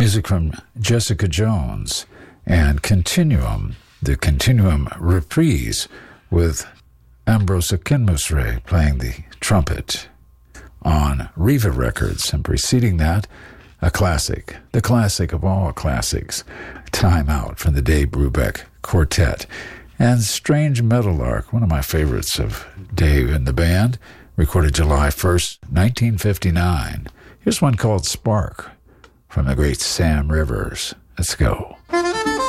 Music from Jessica Jones and Continuum, the Continuum reprise with Ambrose Akinmusre playing the trumpet on Riva Records. And preceding that, a classic, the classic of all classics, Time Out from the Dave Brubeck Quartet. And Strange Meadowlark, one of my favorites of Dave and the band, recorded July 1st, 1959. Here's one called Spark from the great Sam Rivers. Let's go.